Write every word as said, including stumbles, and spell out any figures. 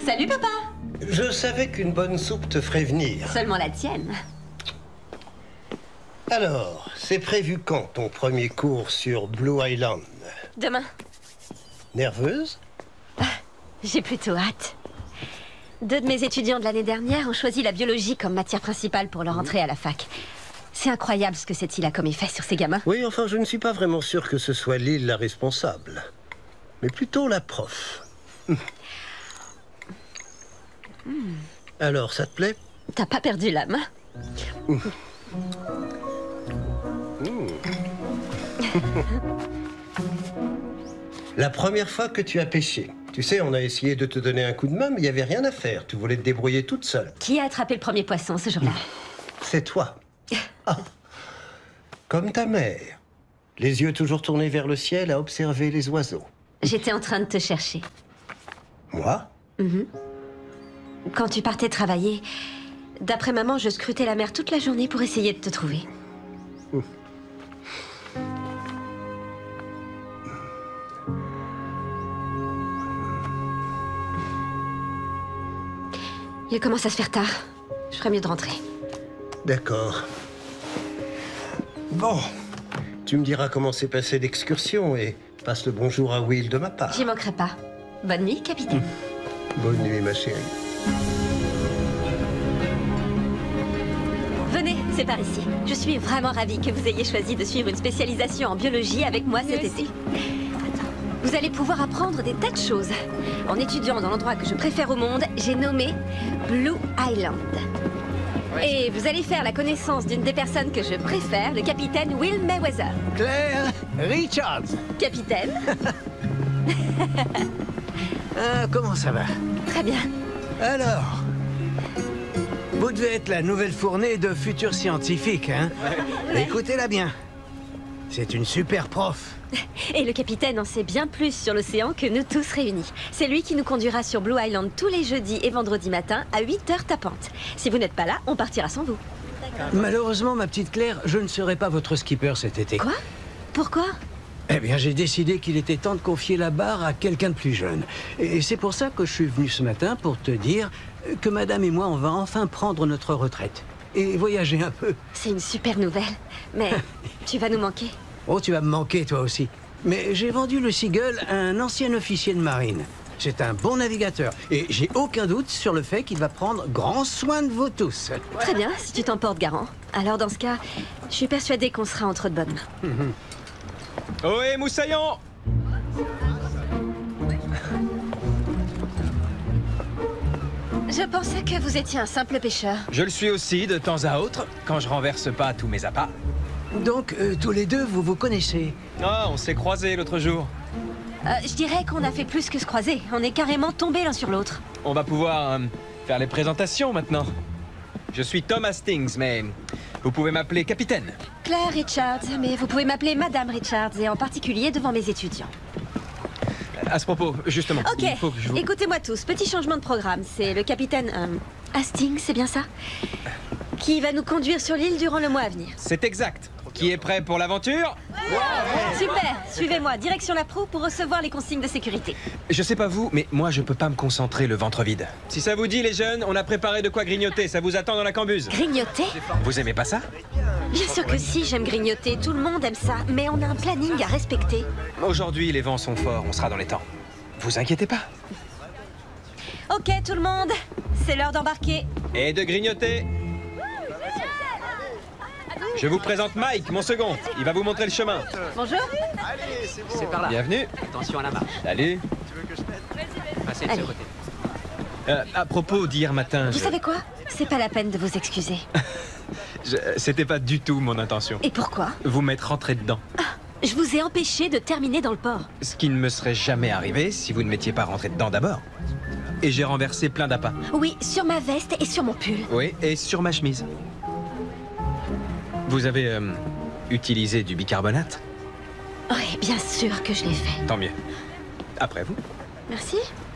Salut, papa. Je savais qu'une bonne soupe te ferait venir. Seulement la tienne. Alors, c'est prévu quand ton premier cours sur Blue Island? Demain. Nerveuse? J'ai plutôt hâte. Deux de mes étudiants de l'année dernière ont choisi la biologie comme matière principale pour leur entrée à la fac. C'est incroyable ce que cette île a commis fait sur ces gamins. Oui, enfin, je ne suis pas vraiment sûr que ce soit l'île la responsable. Mais plutôt la prof. Mm. Alors, ça te plaît? T'as pas perdu la main? Mm. La première fois que tu as pêché. Tu sais, on a essayé de te donner un coup de main, mais il n'y avait rien à faire. Tu voulais te débrouiller toute seule. Qui a attrapé le premier poisson ce jour-là? C'est toi. Ah. Comme ta mère. Les yeux toujours tournés vers le ciel à observer les oiseaux. J'étais en train de te chercher. Moi? Mm-hmm. Quand tu partais travailler, d'après maman, je scrutais la mer toute la journée pour essayer de te trouver. Mm. Il commence à se faire tard. Je ferais mieux de rentrer. D'accord. Bon, tu me diras comment s'est passée l'excursion et passe le bonjour à Will de ma part. J'y manquerai pas. Bonne nuit, capitaine. Mmh. Bonne nuit, ma chérie. Venez, c'est par ici. Je suis vraiment ravie que vous ayez choisi de suivre une spécialisation en biologie avec moi cet été. Vous allez pouvoir apprendre des tas de choses. En étudiant dans l'endroit que je préfère au monde, j'ai nommé Blue Island. Et vous allez faire la connaissance d'une des personnes que je préfère, le capitaine Will Mayweather. Claire Richards. Capitaine. Ah, comment ça va? Très bien. Alors, vous devez être la nouvelle fournée de futurs scientifiques, hein? Ouais. Écoutez-la bien. C'est une super prof. Et le capitaine en sait bien plus sur l'océan que nous tous réunis. C'est lui qui nous conduira sur Blue Island tous les jeudis et vendredis matin à huit heures tapantes. Si vous n'êtes pas là, on partira sans vous. Malheureusement, ma petite Claire, je ne serai pas votre skipper cet été. Quoi? Pourquoi? Eh bien, j'ai décidé qu'il était temps de confier la barre à quelqu'un de plus jeune. Et c'est pour ça que je suis venu ce matin pour te dire que madame et moi, on va enfin prendre notre retraite. Et voyager un peu. C'est une super nouvelle. Mais tu vas nous manquer. Oh, tu vas me manquer, toi aussi. Mais j'ai vendu le Seagull à un ancien officier de marine. C'est un bon navigateur. Et j'ai aucun doute sur le fait qu'il va prendre grand soin de vous tous. Très bien, si tu t'en portes garant. Alors, dans ce cas, je suis persuadée qu'on sera entre de bonnes mains. Mmh. Ohé, Moussaillon! Je pensais que vous étiez un simple pêcheur. Je le suis aussi, de temps à autre, quand je renverse pas tous mes appâts. Donc, euh, tous les deux, vous vous connaissez? Ah, on s'est croisés l'autre jour. Euh, je dirais qu'on a fait plus que se croiser. On est carrément tombés l'un sur l'autre. On va pouvoir euh, faire les présentations maintenant. Je suis Tom Hastings, mais vous pouvez m'appeler capitaine. Claire Richards, mais vous pouvez m'appeler Madame Richards, et en particulier devant mes étudiants. À ce propos, justement, Ok, il faut que je vous... écoutez-moi tous, petit changement de programme. C'est le capitaine euh, Hastings, c'est bien ça? Qui va nous conduire sur l'île durant le mois à venir. C'est exact. Qui est prêt pour l'aventure? Ouais. Super, suivez-moi, direction la proue pour recevoir les consignes de sécurité. Je sais pas vous, mais moi je peux pas me concentrer le ventre vide. Si ça vous dit les jeunes, on a préparé de quoi grignoter, ça vous attend dans la cambuse. Grignoter? Vous aimez pas ça? Bien sûr que si, j'aime grignoter, tout le monde aime ça, mais on a un planning à respecter. Aujourd'hui les vents sont forts, on sera dans les temps. Vous inquiétez pas. Ok tout le monde, c'est l'heure d'embarquer. Et de grignoter. Je vous présente Mike, mon second. Il va vous montrer le chemin. Bonjour. Allez, c'est bon. C'est par là. Bienvenue. Attention à la marche. Salut. Tu veux que je t'aide? Passez de Allez. ce côté. Euh, à propos d'hier matin, Vous je... savez quoi? C'est pas la peine de vous excuser. je... C'était pas du tout mon intention. Et pourquoi? Vous m'êtes rentré dedans. Ah, je vous ai empêché de terminer dans le port. Ce qui ne me serait jamais arrivé si vous ne m'étiez pas rentré dedans d'abord. Et j'ai renversé plein d'appâts. Oui, sur ma veste et sur mon pull. Oui, et sur ma chemise. Vous avez euh, utilisé du bicarbonate? Oui, bien sûr que je l'ai fait. Tant mieux. Après vous. Merci.